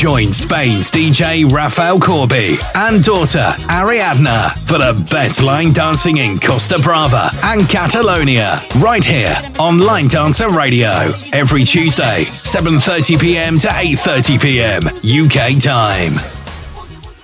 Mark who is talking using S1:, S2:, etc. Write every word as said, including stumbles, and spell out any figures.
S1: Join Spain's D J Rafael Corby and daughter Ariadna for the best line dancing in Costa Brava and Catalonia, right here on Line Dancer Radio, every Tuesday, seven thirty p m to eight thirty p m U K time.